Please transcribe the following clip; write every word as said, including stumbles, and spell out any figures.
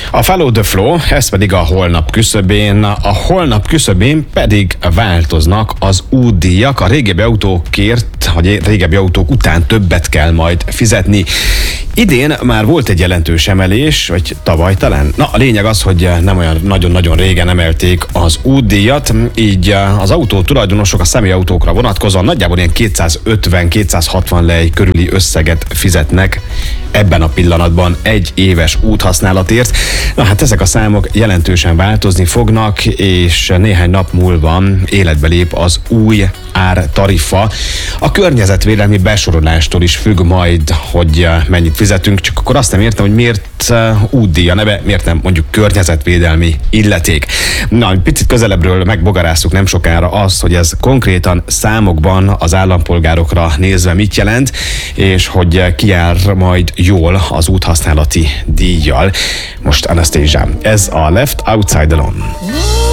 A Follow the Flow, ez pedig a holnap küszöbén, a holnap küszöbén pedig változnak az útdíjak. A régebbi autókért, vagy régebbi autók után többet kell majd fizetni. Idén már volt egy jelentős emelés, vagy tavaly talán. Na, a lényeg az, hogy nem olyan nagyon-nagyon régen emelték az útdíjat, így az autó tulajdonosok a személyautókra vonatkozóan nagyjából ilyen kétszázötven-kétszázhatvan lej körüli összeget fizetnek ebben a pillanatban egy éves úthasználatért. Na hát ezek a számok jelentősen változni fognak, és néhány nap múlva életbe lép az új ártarifa. A környezetvédelmi besorolástól is függ majd, hogy mennyit fizetünk, csak akkor azt nem értem, hogy miért útdíj a neve, miért nem mondjuk környezetvédelmi illeték. Na, picit közelebbről megbogarázzuk nem sokára azt, hogy ez konkrétan számokban az állampolgárokra nézve mit jelent, és hogy ki jár majd jól az úthasználati díjjal. Most Anastasia, ez a Left Outside Alone.